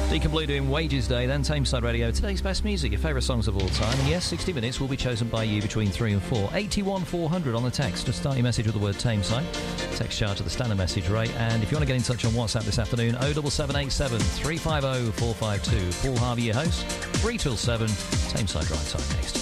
Deacon Blue doing Wages Day, then Tameside Radio. Today's best music, your favourite songs of all time. And yes, 60 minutes will be chosen by you between 3 and 4. 81400 on the text. Just start your message with the word Tameside. Text charge to the standard message rate. And if you want to get in touch on WhatsApp this afternoon, 07787 350 452. Paul Harvey, your host. 3 till 7. Tameside Drive time next.